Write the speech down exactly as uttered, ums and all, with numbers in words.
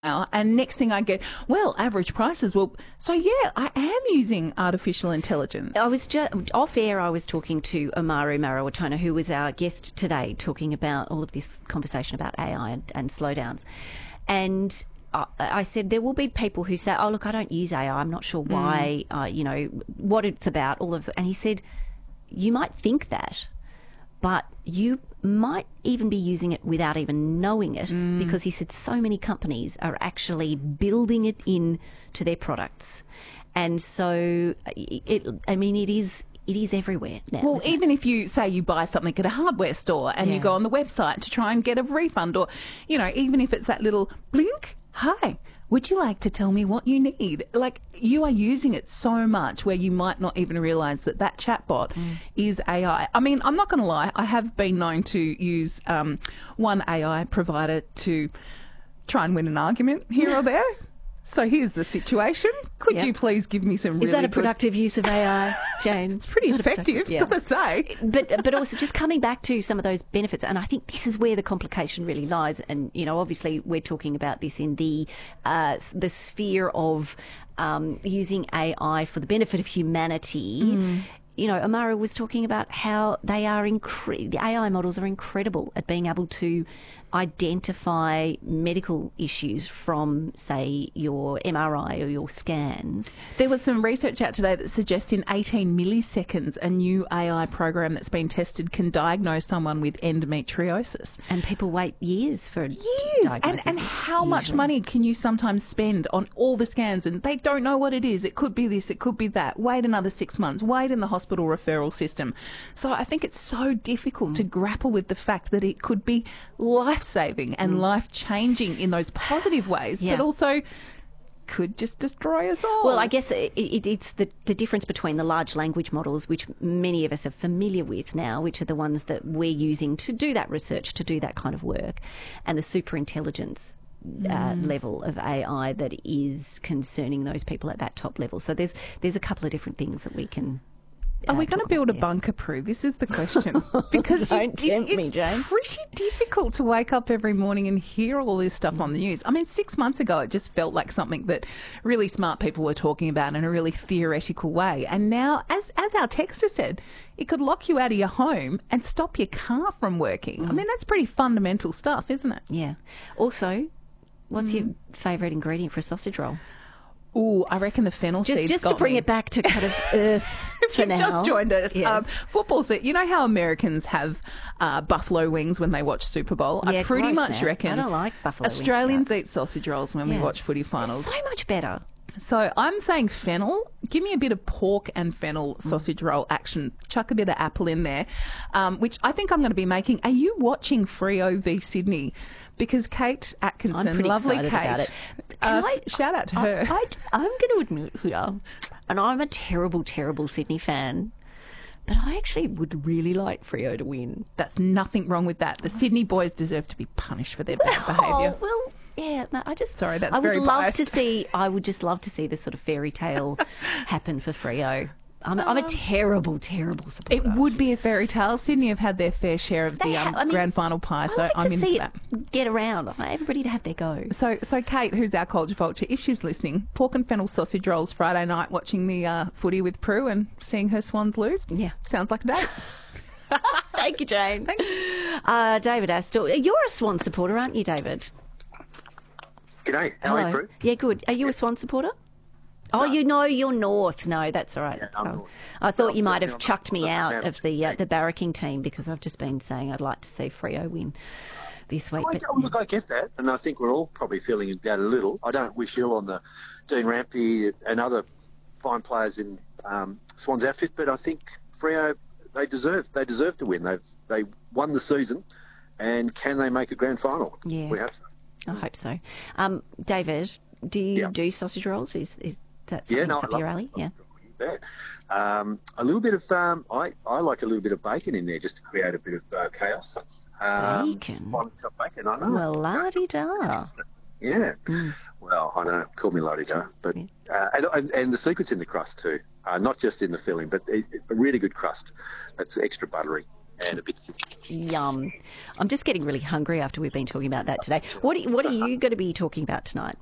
now, and next thing I get, well, average prices. Well, so yeah, I am using artificial intelligence. I was just off air. I was talking to Amaru Marawatona, who was our guest today, talking about all of this conversation about A I and, and slowdowns, and I, I said there will be people who say, "Oh, look, I don't use A I. I'm not sure why. Mm. Uh, you know what it's about." All of, and he said, "You might think that, but you might even be using it without even knowing it," mm. because he said so many companies are actually building it in to their products. And so, it, I mean, it is it is everywhere now. Well, even it? if you say you buy something at a hardware store and yeah. you go on the website to try and get a refund, or, you know, even if it's that little blink, hi, would you like to tell me what you need? Like, you are using it so much where you might not even realise that that chatbot mm. is A I. I mean, I'm not going to lie, I have been known to use um, one A I provider to try and win an argument here or there. So here's the situation. Could yep. you please give me some really Is that a good... productive use of A I, Jane? It's pretty effective, yeah. gotta say. But but also just coming back to some of those benefits, and I think this is where the complication really lies. And, you know, obviously we're talking about this in the uh, the sphere of um, using A I for the benefit of humanity. Mm. You know, Amaru was talking about how they are incre- the A I models are incredible at being able to identify medical issues from, say, your M R I or your scans. There was some research out today that suggests in eighteen milliseconds a new A I program that's been tested can diagnose someone with endometriosis. And people wait years for years. diagnosis. And, and how usually. much money can you sometimes spend on all the scans, and they don't know what it is. It could be this, it could be that. Wait another six months. Wait in the hospital referral system. So I think it's so difficult mm. to grapple with the fact that it could be life-saving and mm. life-changing in those positive ways, yeah. but also could just destroy us all. Well, I guess it, it, it's the, the difference between the large language models, which many of us are familiar with now, which are the ones that we're using to do that research, to do that kind of work, and the super intelligence uh, mm. level of A I that is concerning those people at that top level. So there's there's a couple of different things that we can... Are we going to build a bunker, Prue? This is the question. Because Don't you, tempt it, me, it's Jane. pretty difficult to wake up every morning and hear all this stuff mm. on the news. I mean, six months ago, it just felt like something that really smart people were talking about in a really theoretical way. And now, as as our texter said, it could lock you out of your home and stop your car from working. Mm. I mean, that's pretty fundamental stuff, isn't it? Yeah. Also, what's mm. your favourite ingredient for a sausage roll? Ooh, I reckon the fennel just, seeds Just got to bring me. it back to kind of earth If for you've now. just joined us, yes. um, football set. You know how Americans have uh, buffalo wings when they watch Super Bowl? Yeah, I pretty much now. reckon I don't like buffalo Australians wings, eat sausage rolls when yeah. we watch footy finals. It's so much better. So I'm saying fennel. Give me a bit of pork and fennel sausage roll action. Chuck a bit of apple in there, um, which I think I'm going to be making. Are you watching Freo v Sydney? Because Kate Atkinson, I'm pretty lovely excited Kate, about it. uh, I, shout out to I, her. I, I'm going to admit here, and I'm a terrible, terrible Sydney fan, but I actually would really like Freo to win. That's nothing wrong with that. The Sydney boys deserve to be punished for their bad behaviour. Oh, well, yeah, no, I just sorry, that's I would very love biased. to see. I would just love to see this sort of fairy tale happen for Freo. I'm, I'm a terrible, terrible supporter. It would be a fairy tale. Sydney have had their fair share of They the um, ha- I mean, grand final pie, so I like I'm to in see for it that. get around. I want everybody to have their go. So, so Kate, who's our culture vulture, if she's listening, pork and fennel sausage rolls Friday night, watching the uh, footy with Prue and seeing her Swans lose. Yeah, sounds like a date. Thank you, Jane. Thanks. Uh, David Astor, you're a Swan supporter, aren't you, David? G'day. How are you, Prue? Yeah, good. Are you a Swan supporter? Oh, No. you know you're North. No, that's all right. Yeah, That's I'm all right. North. I thought Well, you might I'm have North. chucked me I'm out North. of the uh, the barracking team because I've just been saying I'd like to see Freo win this week. I, But, oh, look, I get that, and I think we're all probably feeling that a little. I don't wish ill on the Dean Rampy and other fine players in um, Swans outfit, but I think Freo, they deserve they deserve to win. They've they won the season, and can they make a grand final? Yeah. We have to. I hope so. Um, David, do you Yeah. do sausage rolls? Is is that Yeah, something no, that's I up love your it. alley? Yeah. Bad. Um, a little bit of um, I I like a little bit of bacon in there just to create a bit of uh, chaos. Um, Bacon? Finely chopped bacon, I know. Well, la-di-da. Yeah. Mm. Well, I know, call me Lottie-da, but Yeah. uh, and, and, and the secret's in the crust too, uh, not just in the filling, but it, it- a really good crust that's extra buttery and a bit thick. Yum. I'm just getting really hungry after we've been talking about that today. What, are- what are you going to be talking about tonight?